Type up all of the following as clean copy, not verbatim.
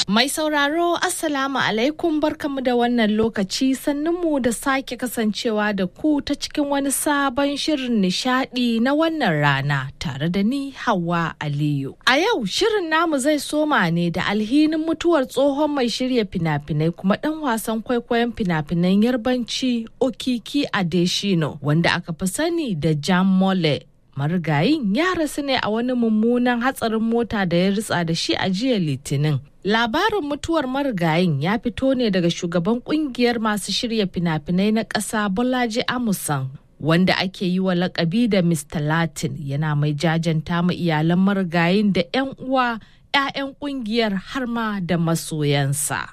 Mai sauraro Assalamu alaikum barkamu da wannan lokaci sannunmu da sake kasancewa da ku ta cikin wani sabon shirin nishadi na wannan rana tare da ni Hauwa Aliyu. A yau shirin namu zai soma ne da alhinin mutuwar tsohon mai shirya fina-finai kuma dan wasan kwaikwayon fina-finan Yarbanci Okiki Adeshino wanda aka fi sani da Jam Mole. Marigayin ya rasu ne a wani mummunan hatsarin mota da ya ritsa da shi a jiya Litinin. Labarin mutuwar marigayin ya fito ne daga shugaban kungiyar masu shirya fina-finai na ƙasa Bolaji Amusan, wanda ake yi wa lakabi da Mr. Latin, yana mai jajanta ma iyalan marigayin da 'yan uwa, 'ya'yan kungiyar har ma da masoyansa.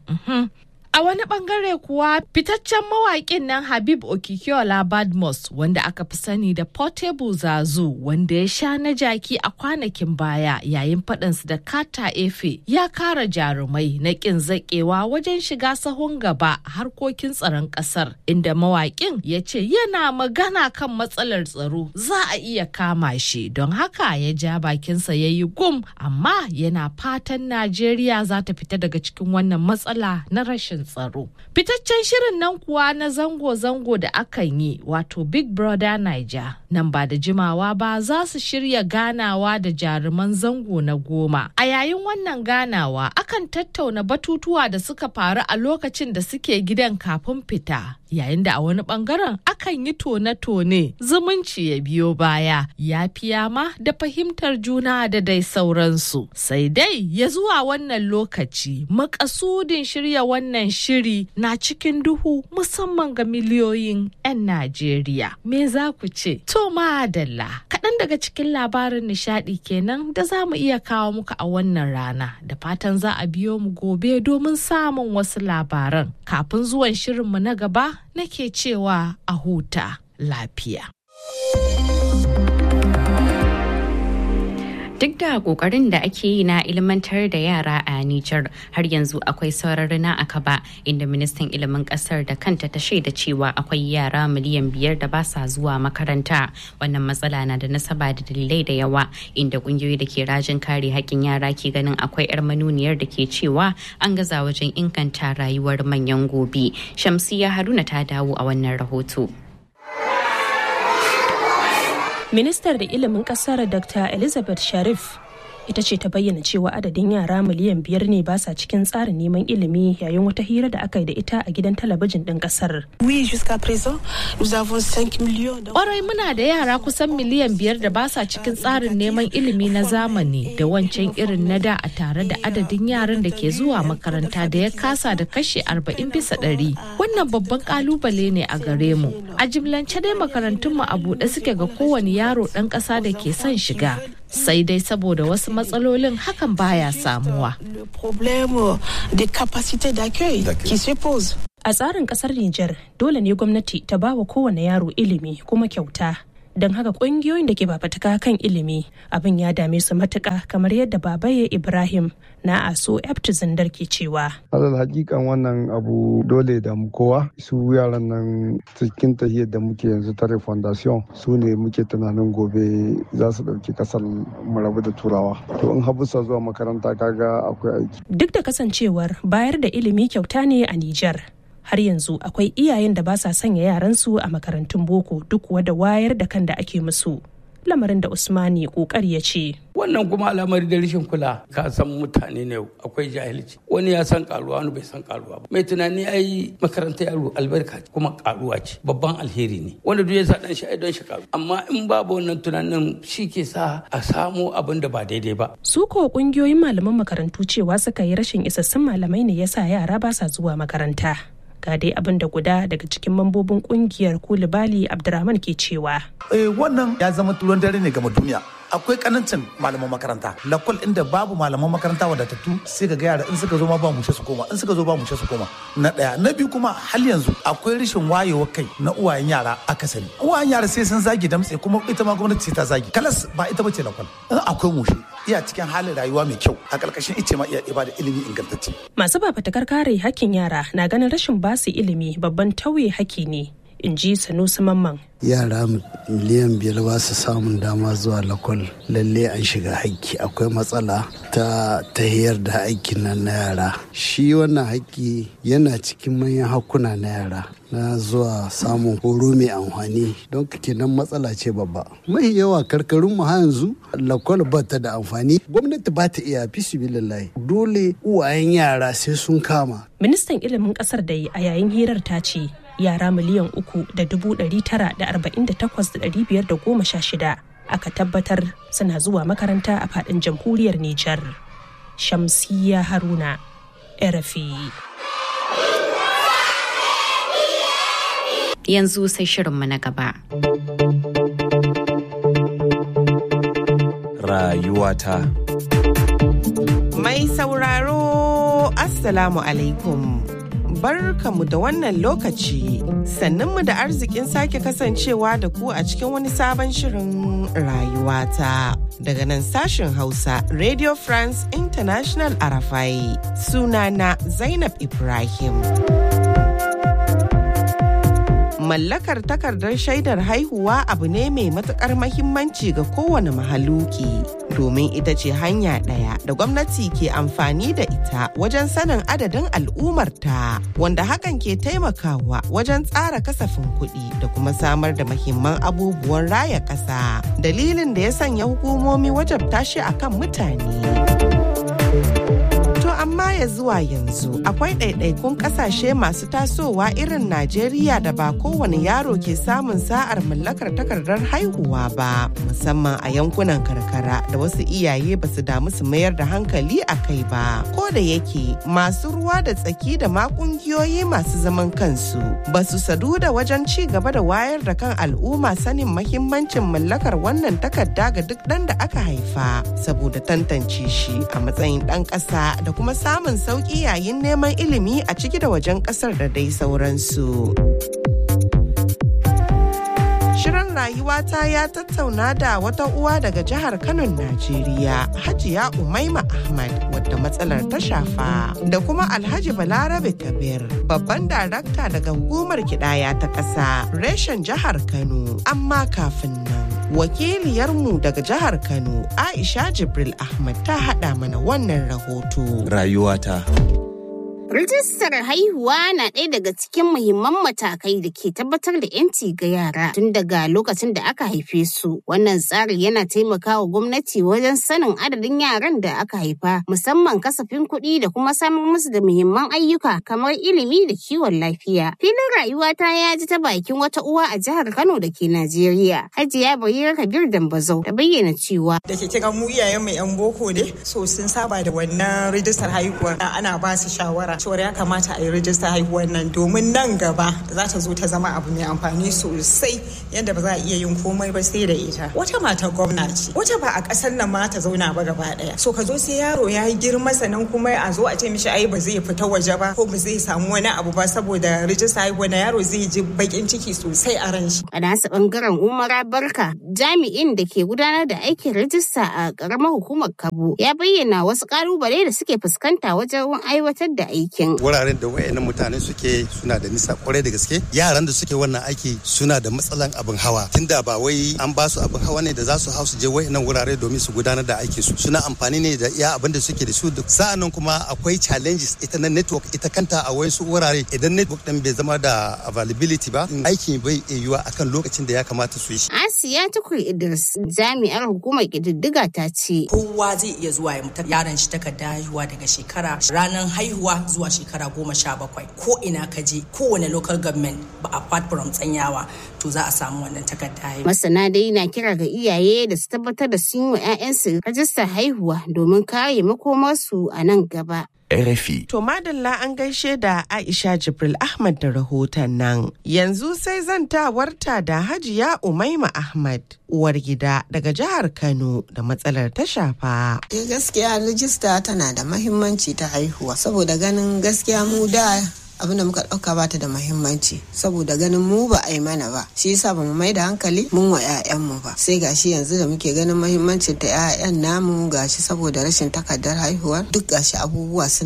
A wani bangare kuwa fitaccen mawaƙin nan Habib Okikiola Badmus wanda aka fi sani da Portable Zazu wanda ya sha na jaki a kwanakin baya yayin faɗansu da Kata Efe ya kara jarumai na ƙin zaƙewa wajen shiga sahun gaba harkokin tsaron ƙasar, inda mawaƙin ya ce yana magana kan matsalar tsaro za a iya kama shi, don haka ya ja bakinsa ya yi gum, amma yana fatan Najeriya za ta fita daga cikin wannan matsala na rashin tsaro. Fitaccen shirin nan kuwa na zango-zango da akan yi wato Big Brother Naija nan ba da jimawa ba za su shirya ganawa da jaruman zango na 10. A yayin wannan ganawa akan tattauna batutuwa da suka faru a lokacin da suke gidan kafin fita, yayin da a wani bangaren akan yi tone-tone zumunci ya biyo baya, yafiya ma da fahimtar juna da dai sauransu. Sai dai ya zuwa wannan lokaci makasudin shirya wannan shiri na cikin duhu musamman ga miliyoyin 'yan Najeriya. Me za ku ce? To madalla, kaɗan daga cikin labarin nishaɗi kenan da za mu iya kawo muku a wannan rana, da fatan za a biyo mu gobe domin samun wasu labaran. Kafin zuwan shirinmu na gaba nake cewa a huta lafiya. Duk da kokarin da ake yi na ilmantar da yara a Nijar, har yanzu akwai saurari na akaba, inda ministan ilimin kasar da kanta ta shaida cewa akwai yara miliyan 5 da ba sa zuwa makaranta. Wannan matsala na da nasaba da dalilai da yawa, inda kungiyoyi da ke rajin kare haƙƙin yara ke ganin akwai 'yar manuniyar da ke cewa an gaza wajen inganta rayuwar manyan gobe. Shamsiya Haruna ta dawo a wannan rahoto. Ministar da ilimin kasar Dr. Elizabeth Sharif ita ce ta bayyana cewa adadin yara miliyan 5 ne ba sa cikin tsarin neman ilimi yayin wata hira da aka yi da ita a gidan talabijin ɗin kasar. Ƙwarai muna da yara kusan miliyan 5 da ba sa cikin tsarin neman ilimi na zamani da wancan irin na da, a tare da adadin yaran da ke zuwa makaranta da ya kasa da kashi 40%. Wannan babban kalubale ne a gare mu. A jimlance dai makarantunmu a buɗe suke ga kowane yaro ɗan ƙasa da ke son shiga. Sai dai saboda wasu matsalolin hakan baya samuwa. A tsarin kasar Nijar, dole ne gwamnati ta ba wa kowane yaro ilimi kuma kyauta. Don haka ƙungiyoyin da ke fafutuka kan ilimi abin ya dame su matuƙa, kamar yadda Babaye Ibrahim na ASO Ept Zindar ke cewa. Alal hakikan wannan abu dole da mu kowa, su yaran nan cikin tahiyar da muke yanzu tare foundation su ne muke tunanin gobe za su ɗauki kasar mu rabu da turawa. To in habusa zuwa makaranta kaga akwai aiki. Duk da kasancewar bayar da ilimi kyauta ne a Nijar, har yanzu akwai iyayen da ba sa sanya yaransu a makarantun boko duk da wayar da kan da ake musu. Lamarin da Usmani kokari ya ce. Wannan kuma al'amari da rashin kula, ka san mutane ne akwai jahilci. Wani ya san karuwa, wani bai san karuwa ba. Mai tunani ai makaranta yaro albarka kuma karuwa ce, babban alheri ne. Wanda duk ya sa dan shi ai don shi karu. Amma in babu wannan tunanin shi ke sa a samu abin da ba daidai ba. Su ko kungiyoyin malaman makarantu cewa suka yi rashin isassun malamai ne yasa yara ba sa zuwa makaranta. Ga dai abin da guda daga cikin mambobin kungiyar Kulibali Abdurrahman ke cewa. Wannan ya zama turon dare ne game duniya. Akwai kanancin malaman makaranta, lakol inda babu malaman makaranta wadatattu, sai ga yara in suka zo ma ba mushe su koma, in suka zo ba mushe su koma. Na ɗaya, na biyu kuma hal yanzu akwai rashin wayewar kai na uwayen yara akasari. Uwayen yara sai sun zagi damtse, kuma ita ma gwamnati sai ta zagi. Kalas ba ita bace lakol. In akwai mushe, iya cikin halin rayuwa mai kyau, a ƙarƙashin ice ma iya ba da ilimi ingantacce. Masu fafutukar kare hakkin yara na ganin rashin basu ilimi babban tauye haƙƙi ne. in ji Sanusi Mamman. Yara miliyan 5 ba su samun dama zuwa lakwal, lalle an shiga haƙƙi. Akwai matsala ta tahiyar da aikin nan na yara. Shi wannan haƙƙi yana cikin manyan hakkuna na yara na zuwa samun horo mai amfani, don kenan matsala ce babba. Mai yawa karkarun mu yanzu lakwal ba ta da amfani, gwamnati ba ta iya fi dole uwayen yara sai sun kama. Ministan ilimin kasar da a yayin hirar ta ce yara miliyan 3,948,516 aka tabbatar suna zuwa makaranta a faɗin jamhuriyar Nijar. Shamsiyya Haruna, RFI. Yanzu sai shirinmu na gaba. Rayuwata. Mai sauraro, Assalamu alaikum. Barkamu da wannan lokaci, sannunmu da arzikin sake kasancewa da ku a cikin wani sabon shirin rayuwata. Daga nan sashen Hausa, Radio France International Arafai, sunana Zainab Ibrahim. Mallakar takardar shaidar haihuwa abu ne mai matuƙar mahimmanci ga kowane mahaluki, domin ita ce hanya ɗaya da gwamnati ke amfani da ita wajen sanin adadin al'ummarta, wanda hakan ke taimakawa wajen tsara kasafin kuɗi da kuma samar da mahimman abubuwan raya ƙasa. Dalilin da ya sanya hukumomi wajabta shi akan mutane. Amma ya zuwa yanzu akwai ɗaiɗaikun ƙasashe masu tasowa irin Najeriya da ba kowane yaro ke samun sa'ar mallakar takardar haihuwa ba, musamman a yankunan karkara da wasu iyaye ba su damu su mayar da hankali a kai ba. Ko da yake masu ruwa da tsaki da ma ƙungiyoyi masu zaman kansu ba su sadu da wajen ci gaba da wayar da kan al'umma sanin mahimmancin mallakar wannan takarda ga duk ɗan da aka haifa, saboda tantance shi a matsayin ɗan ƙasa da kuma samun sauƙi yayin neman ilimi a ciki da wajen ƙasar da dai sauransu. Shirin rayuwata ya tattauna da wata uwa daga jihar Kano, Najeriya, Hajiya Umaima Ahmad, wadda matsalar ta shafa, da kuma Alhaji Balarabe Kabir, babban darakta daga hukumar kidaya ta ƙasa, reshen jihar Kano. Amma kafin nan, wakiliyarmu daga jihar Kano, Aisha Jibril Ahmad, ta haɗa mana wannan rahoto. Rayuwata. Rijistar haihuwa na ɗaya daga cikin muhimman matakai da ke tabbatar da 'yanci ga yara tun daga lokacin da aka haife su. Wannan tsari yana taimakawa gwamnati wajen sanin adadin yaran da aka haifa, musamman kasafin kuɗi da kuma samar musu da muhimman ayyuka kamar ilimi da kiwon lafiya. Filin rayuwata ya ji ta bakin wata uwa a jihar Kano da ke Najeriya, Hajiya Barira Kabir Dambazau, ta bayyana cewa da ke kira mu iyayen mu 'yan boko ne, so sun saba da wannan rijistar haihuwa. Ana ba su shawara cewar ya kamata a yi rijistar haihuwar nan domin nan gaba za ta zo ta zama abu mai amfani sosai, yadda ba za a iya yin komai ba sai da ita. Wata mata gwamna ce, wata ba a ƙasar nan ma ta zauna ba gaba ɗaya. So ka zo sai yaro ya yi girma sannan kuma a zo a ce mishi ai ba zai fita waje ba ko ba zai samu wani abu ba saboda rijistar haihuwar na yaro zai ji bakin ciki sosai a ran shi. A nasa bangaren Umara Barka, jami'in da ke gudanar da aikin rijista a ƙaramar hukumar Kabo, ya bayyana wasu ƙalubale da suke fuskanta wajen aiwatar da aikin. Wuraren da wayannan mutane suke suna da nisa kwarai da gaske. Yaran da suke wannan aiki suna da matsalan abin hawa. Tunda ba wai an ba su abin hawa ne da za su hau su je wayannan wurare domin su gudanar da aikin su. Suna amfani ne da iya abin da suke da su. Sa'annan kuma akwai challenges ita na network ita kanta a wayansu wurare. Idan network din bai zama da availability ba, aikin bai yiwuwa akan lokacin da ya kamata su yi shi. Asiya Tukur Idris, jami'ar hukumar ƙididdiga, ta ce kowa zai iya zuwa ya mutar yaron shi takarda haihuwa daga shekara ranar haihuwa zuwa shekara 17 ko ina ka je kowane local government ba apart from Tsanyawa to za a samu wannan takarda haihuwa. Masana dai na kira ga iyaye da su tabbatar da sun yi wa 'ya'yansu rajistar haihuwa domin kare makomarsu a nan gaba. RFI. To madalla an gaishe da Aisha Jibril Ahmad da rahoton nan. Yanzu sai zantawarta da Hajiya Umaima Ahmad, uwar gida daga jihar Kano da matsalar ta shafa. Gaskiya rijista tana da mahimmanci ta haihuwa saboda ganin gaskiya mu da abinda muka ɗauka ba ta da muhimmanci saboda ganin mu ba a yi mana ba, shi yasa ba mu mai da hankali mun wa 'ya'yanmu ba. Sai gashi yanzu da muke ganin muhimmancin ta 'ya'yan namu, gashi saboda rashin takardar haihuwa duk gashi abubuwa suna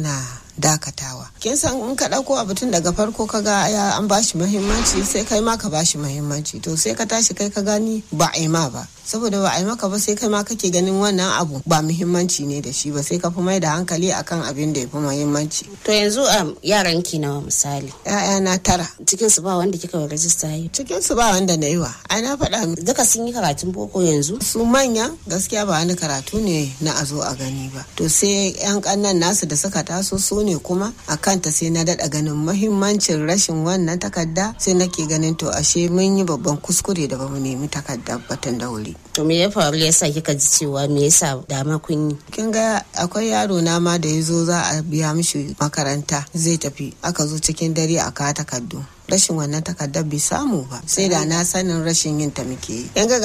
dakatawa. Kin san in ka ɗauko abu tun daga farko ka ga an bashi muhimmanci sai kai ma ka bashi muhimmanci, to sai ka tashi kai ka gani ba a yi ma ba, saboda ba a yi maka ba sai kai ma kake ganin wannan abu ba muhimmanci ne da shi ba, sai ka fi mai da hankali akan abin da ya fi muhimmanci. To yanzu yaran ki nawa misali? ‘Ya'yana 9. Cikin su ba wanda kika rajista yi? Cikin su ba wanda na yi wa. Ai na faɗa. Duka sun yi karatun boko yanzu? Su manya gaskiya ba wani karatu ne na a zo a gani ba. To sai ‘yan ƙannan nasu da suka taso su ne kuma a kanta sai na daɗa ganin muhimmancin rashin wannan takarda, sai nake ganin to ashe mun yi babban kuskure da bamu nemi takardar batun da wuri. To me ya faru yasa kika ji cewa me yasa dama kun yi? Kin ga akwai yaro na ma da yazo za a biya mishi makaranta zai tafi, aka zo cikin dare a kawo takardu. Rashin wannan takardar bai samu ba, sai da na sanin rashin yin ta muke yi.